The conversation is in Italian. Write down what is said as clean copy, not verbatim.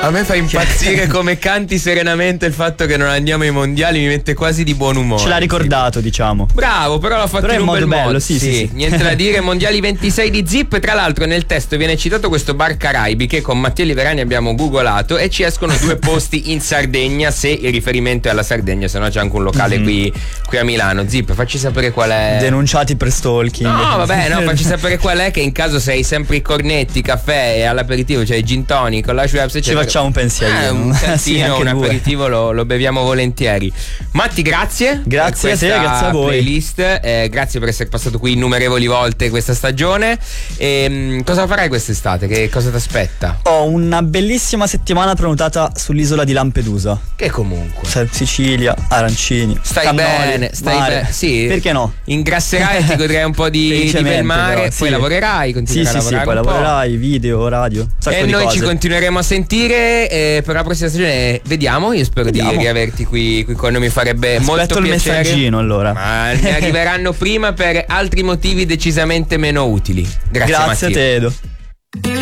A me fa impazzire come canti serenamente il fatto che non andiamo ai mondiali, mi mette quasi di buon umore. Ce l'ha ricordato, diciamo. Bravo, però l'ha fatto però in un bel bello, modo. sì. Niente da dire, mondiali 26 di Zip. Tra l'altro nel testo viene citato questo bar Caraibi che con Mattia Liverani abbiamo googolato e ci escono 2 posti in Sardegna, se il riferimento è alla Sardegna, se no c'è anche un locale qui a Milano. Zip, facci sapere qual è. Denunciati per stalking. No, vabbè, no, facci sapere qual è, che in caso sei sempre i cornetti, caffè e all'aperitivo c'è i gin tonic con la Schweppes, ci facciamo un pensiero. Un calzino, sì, un aperitivo lo beviamo volentieri. Matti, grazie. Grazie a te, grazie a voi. Playlist, grazie per essere passato qui innumerevoli volte questa stagione. Cosa farai quest'estate? Che cosa ti aspetta? Ho una bellissima settimana prenotata sull'isola di Lampedusa. Che comunque Sicilia, arancini, stai cannoli, bene, stai bene. Sì. Perché no? Ingresserai e ti godrai un po' di bel mare, però, poi sì. lavorerai, continuerai a lavorare. Poi lavorerai, video, radio, e noi cose. ci continueremo a sentire per la prossima stagione. Vediamo, io spero di riaverti qui con noi, mi farebbe molto piacere. Aspetto il messaggino allora. Ma ne arriveranno prima per altri motivi decisamente meno utili. Grazie Mattia. A te, Edo.